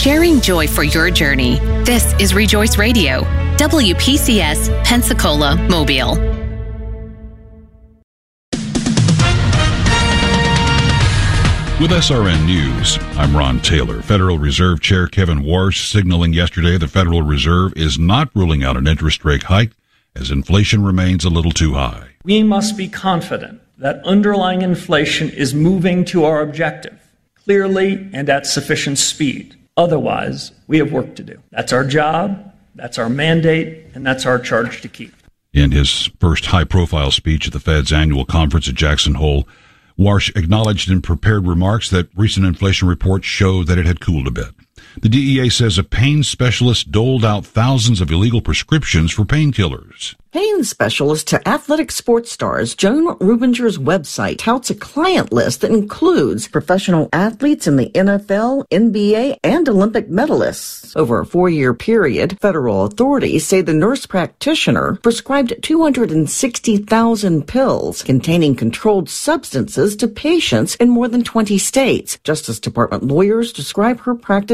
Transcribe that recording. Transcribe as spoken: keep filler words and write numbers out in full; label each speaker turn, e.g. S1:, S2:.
S1: sharing joy for your journey. This is Rejoice Radio, W P C S, Pensacola, Mobile.
S2: With S R N News, I'm Ron Taylor. Federal Reserve Chair Kevin Warsh signaling yesterday the Federal Reserve is not ruling out an interest rate hike as inflation remains a little too high.
S3: We must be confident that underlying inflation is moving to our objective, clearly and at sufficient speed. Otherwise, we have work to do. That's our job, that's our mandate, and that's our charge to keep.
S2: In his first high-profile speech at the Fed's annual conference at Jackson Hole, Warsh acknowledged in prepared remarks that recent inflation reports show that it had cooled a bit. The D E A says a pain specialist doled out thousands of illegal prescriptions for painkillers.
S4: Pain specialist to athletic sports stars, Joan Rubinger's website touts a client list that includes professional athletes in the N F L, N B A, and Olympic medalists. Over a four-year period, federal authorities say the nurse practitioner prescribed two hundred sixty thousand pills containing controlled substances to patients in more than twenty states. Justice Department lawyers describe her practice